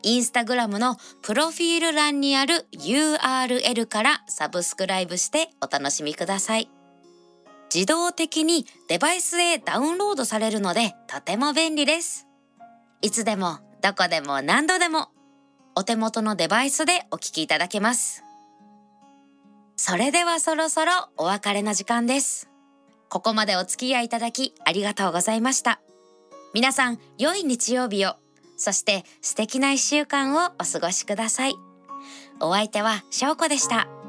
インスタグラムのプロフィール欄にある URL からサブスクライブしてお楽しみください。自動的にデバイスへダウンロードされるのでとても便利です。いつでもどこでも何度でもお手元のデバイスでお聞きいただけます。それではそろそろお別れの時間です。ここまでお付き合いいただきありがとうございました。皆さん良い日曜日を、そして素敵な1週間をお過ごしください。お相手はしょうこでした。